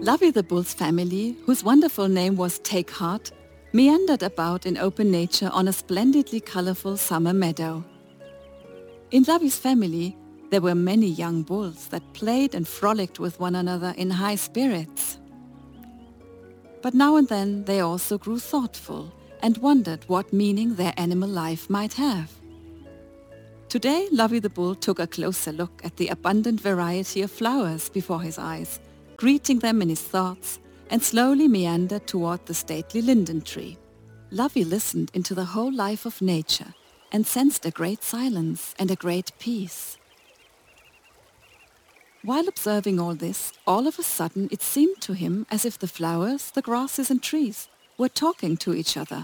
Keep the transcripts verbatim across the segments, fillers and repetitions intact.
Lovey the Bull's family, whose wonderful name was Take Heart, meandered about in open nature on a splendidly colorful summer meadow. In Lovey's family, there were many young bulls that played and frolicked with one another in high spirits. But now and then they also grew thoughtful and wondered what meaning their animal life might have. Today, Lovey the Bull took a closer look at the abundant variety of flowers before his eyes, greeting them in his thoughts, and slowly meandered toward the stately linden tree. Lovey listened into the whole life of nature and sensed a great silence and a great peace. While observing all this, all of a sudden it seemed to him as if the flowers, the grasses and trees were talking to each other.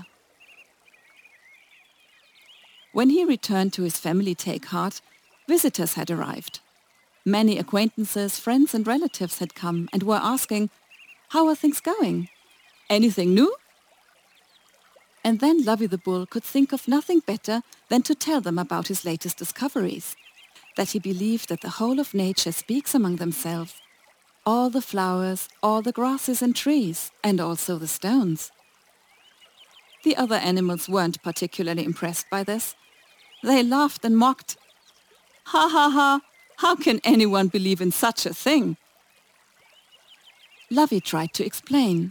When he returned to his family Take Heart, visitors had arrived. Many acquaintances, friends and relatives had come and were asking, "How are things going? Anything new?" And then Lovey the Bull could think of nothing better than to tell them about his latest discoveries, that he believed that the whole of nature speaks among themselves, all the flowers, all the grasses and trees, and also the stones. The other animals weren't particularly impressed by this. They laughed and mocked. "Ha ha ha! How can anyone believe in such a thing?" Lovey tried to explain.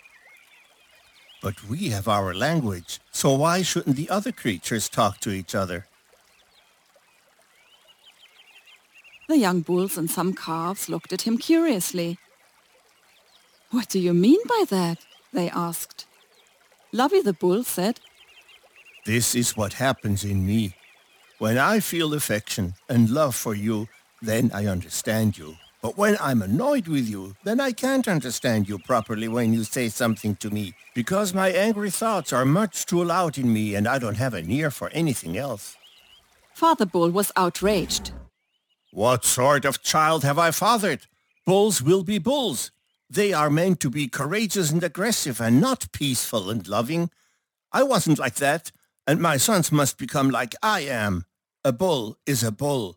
But we have our language, so why shouldn't the other creatures talk to each other? The young bulls and some calves looked at him curiously. "What do you mean by that?" they asked. Lovey the Bull said, This is what happens in me. When I feel affection and love for you, then I understand you. But when I'm annoyed with you, then I can't understand you properly when you say something to me, because my angry thoughts are much too loud in me and I don't have an ear for anything else. Father Bull was outraged. What sort of child have I fathered? Bulls will be bulls. They are meant to be courageous and aggressive and not peaceful and loving. I wasn't like that, and my sons must become like I am. A bull is a bull.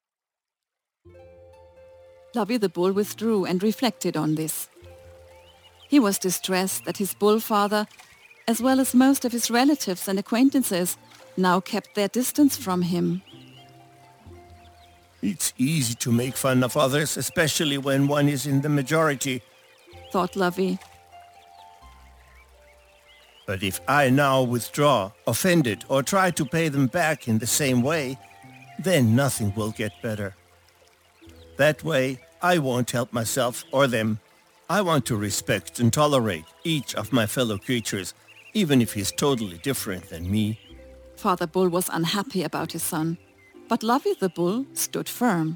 Lovey the Bull withdrew and reflected on this. He was distressed that his bull father, as well as most of his relatives and acquaintances, now kept their distance from him. It's easy to make fun of others, especially when one is in the majority, thought Lovey. But if I now withdraw, offended, or try to pay them back in the same way, then nothing will get better. That way, I won't help myself or them. I want to respect and tolerate each of my fellow creatures, even if he's totally different than me. Father Bull was unhappy about his son, but Lovey the Bull stood firm.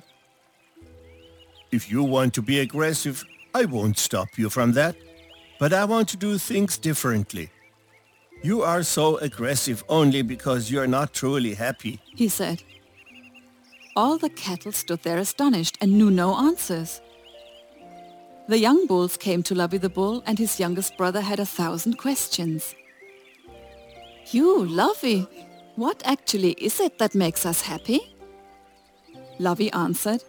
If you want to be aggressive, I won't stop you from that. But I want to do things differently. You are so aggressive only because you're not truly happy, he said. All the cattle stood there astonished and knew no answers. The young bulls came to Lovey the Bull, and his youngest brother had a thousand questions. "You, Lovey, what actually is it that makes us happy?" Lovey answered,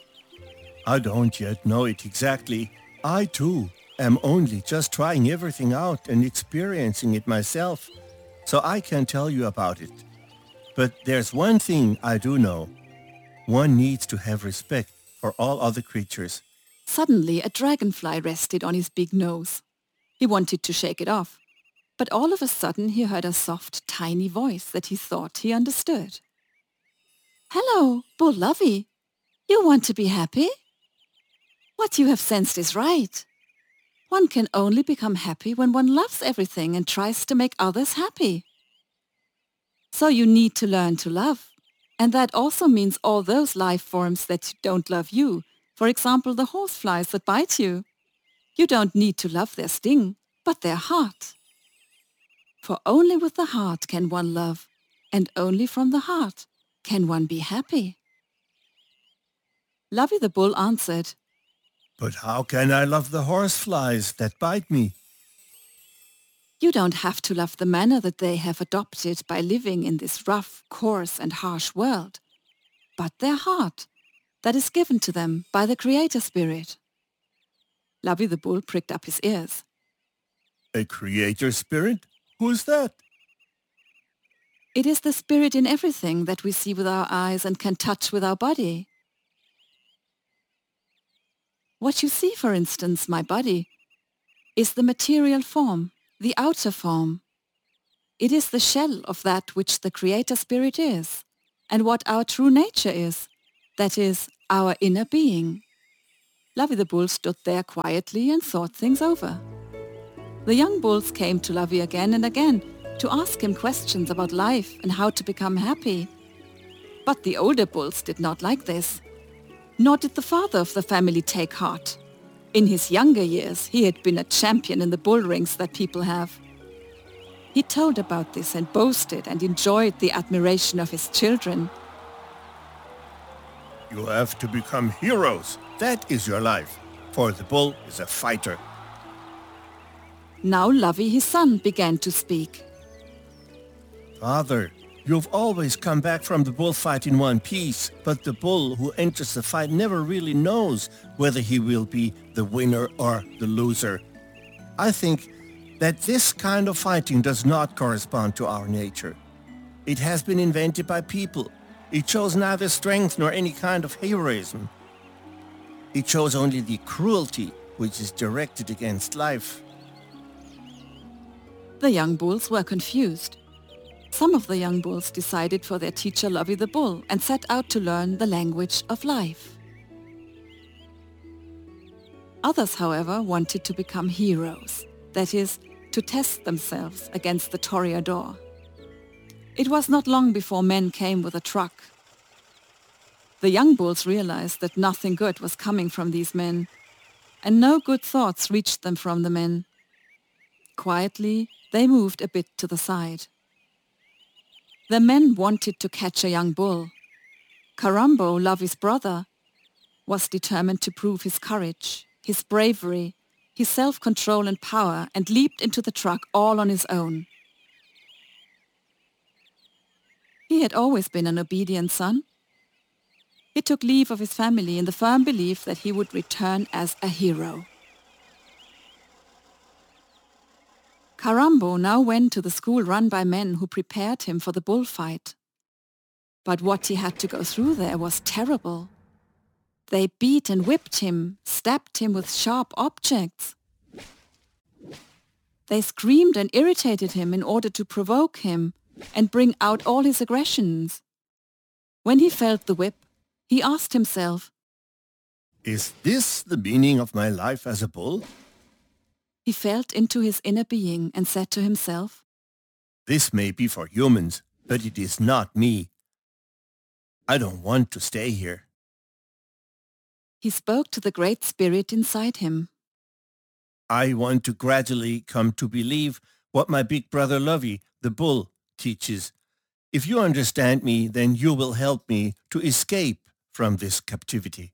I don't yet know it exactly. I too am only just trying everything out and experiencing it myself, so I can't tell you about it. But there's one thing I do know. One needs to have respect for all other creatures. Suddenly a dragonfly rested on his big nose. He wanted to shake it off, but all of a sudden he heard a soft, tiny voice that he thought he understood. "Hello, Bull Lovey. You want to be happy? What you have sensed is right. One can only become happy when one loves everything and tries to make others happy. So you need to learn to love. And that also means all those life forms that don't love you. For example, the horseflies that bite you. You don't need to love their sting, but their heart. For only with the heart can one love, and only from the heart can one be happy." Lovey the Bull answered, But how can I love the horseflies that bite me? "You don't have to love the manner that they have adopted by living in this rough, coarse and harsh world, but their heart that is given to them by the Creator Spirit." Lovey the bull pricked up his ears. A creator spirit? Who is that? It is the spirit in everything that we see with our eyes and can touch with our body. What you see, for instance, my body, is the material form, the outer form. It is the shell of that which the creator spirit is, and what our true nature is, that is, our inner being. Lovey the bull stood there quietly and thought things over. The young bulls came to Lovey again and again to ask him questions about life and how to become happy. But the older bulls did not like this. Nor did the father of the family take heart. In his younger years, he had been a champion in the bull rings that people have. He told about this and boasted and enjoyed the admiration of his children. You have to become heroes. That is your life, for the bull is a fighter. Now Lovey, his son, began to speak. Father, you've always come back from the bullfight in one piece, but the bull who enters the fight never really knows whether he will be the winner or the loser. I think that this kind of fighting does not correspond to our nature. It has been invented by people. It shows neither strength nor any kind of heroism. It shows only the cruelty which is directed against life. The young bulls were confused. Some of the young bulls decided for their teacher Lovey the bull and set out to learn the language of life. Others, however, wanted to become heroes, that is, to test themselves against the toreador. It was not long before men came with a truck. The young bulls realized that nothing good was coming from these men, and no good thoughts reached them from the men. Quietly, they moved a bit to the side. The men wanted to catch a young bull. Karambo, Lovey's brother, was determined to prove his courage, his bravery, his self-control and power, and leaped into the truck all on his own. He had always been an obedient son. He took leave of his family in the firm belief that he would return as a hero. Karambo now went to the school run by men who prepared him for the bullfight. But what he had to go through there was terrible. They beat and whipped him, stabbed him with sharp objects. They screamed and irritated him in order to provoke him and bring out all his aggressions. When he felt the whip, he asked himself, Is this the meaning of my life as a bull? He felt into his inner being and said to himself, This may be for humans, but it is not me. I don't want to stay here. He spoke to the great spirit inside him. I want to gradually come to believe what my big brother Lovey, the bull, teaches. If you understand me, then you will help me to escape from this captivity.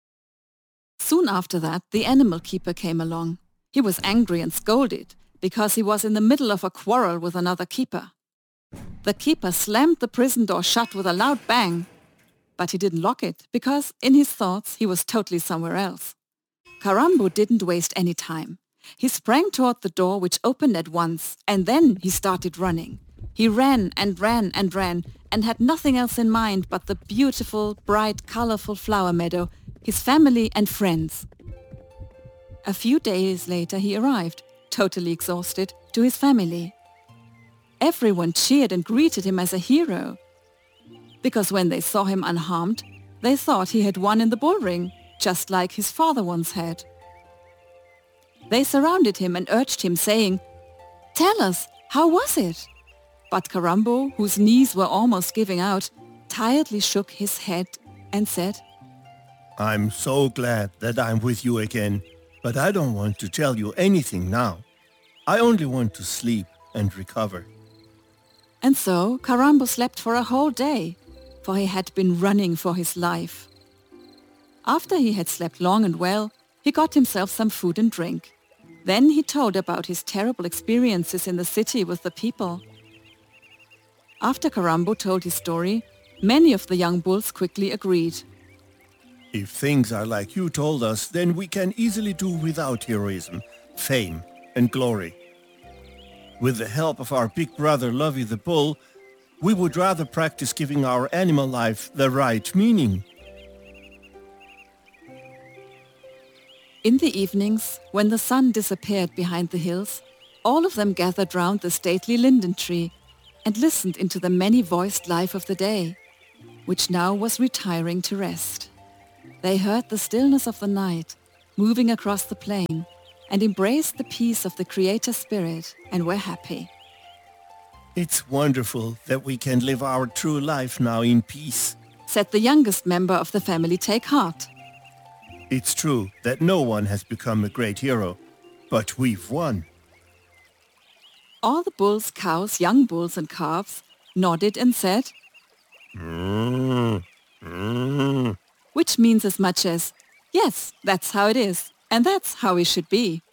Soon after that, the animal keeper came along. He was angry and scolded because he was in the middle of a quarrel with another keeper. The keeper slammed the prison door shut with a loud bang, but he didn't lock it because in his thoughts he was totally somewhere else. Karambo didn't waste any time. He sprang toward the door, which opened at once, and then he started running. He ran and ran and ran and had nothing else in mind but the beautiful, bright, colorful flower meadow, his family and friends. A few days later he arrived, totally exhausted, to his family. Everyone cheered and greeted him as a hero, because when they saw him unharmed, they thought he had won in the bull ring, just like his father once had. They surrounded him and urged him, saying, "Tell us, how was it?" But Karambo, whose knees were almost giving out, tiredly shook his head and said, I'm so glad that I'm with you again, but I don't want to tell you anything now. I only want to sleep and recover. And so Karambo slept for a whole day, for he had been running for his life. After he had slept long and well, he got himself some food and drink. Then he told about his terrible experiences in the city with the people. After Karambo told his story, many of the young bulls quickly agreed. If things are like you told us, then we can easily do without heroism, fame, and glory. With the help of our big brother Lovey the Bull, we would rather practice giving our animal life the right meaning. In the evenings, when the sun disappeared behind the hills, all of them gathered round the stately linden tree and listened into the many-voiced life of the day, which now was retiring to rest. They heard the stillness of the night moving across the plain and embraced the peace of the Creator Spirit and were happy. It's wonderful that we can live our true life now in peace, said the youngest member of the family, Take Heart. It's true that no one has become a great hero, but we've won. All the bulls, cows, young bulls and calves nodded and said, Mm, mm. which means as much as, yes, that's how it is, and that's how it should be.